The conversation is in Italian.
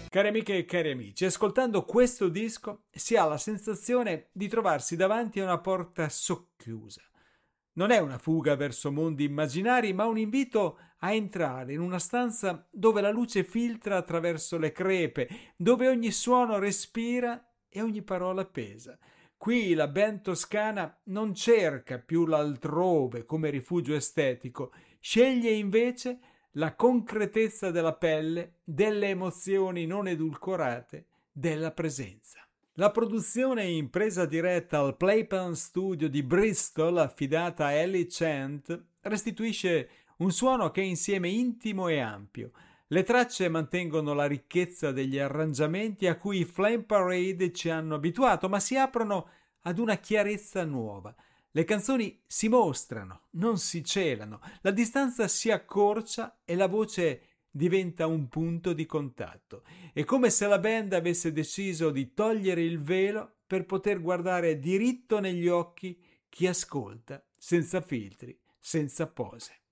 Cari amiche e cari amici, ascoltando questo disco si ha la sensazione di trovarsi davanti a una porta socchiusa. Non è una fuga verso mondi immaginari, ma un invito a entrare in una stanza dove la luce filtra attraverso le crepe, dove ogni suono respira e ogni parola pesa. Qui la band toscana non cerca più l'altrove come rifugio estetico, sceglie invece la concretezza della pelle, delle emozioni non edulcorate, della presenza. La produzione in presa diretta al Playpen Studio di Bristol, affidata a Ellie Chant, restituisce un suono che è insieme intimo e ampio. Le tracce mantengono la ricchezza degli arrangiamenti a cui i Flame Parade ci hanno abituato, ma si aprono ad una chiarezza nuova. Le canzoni si mostrano, non si celano, la distanza si accorcia e la voce diventa un punto di contatto. È come se la band avesse deciso di togliere il velo per poter guardare diritto negli occhi chi ascolta, senza filtri, senza pose.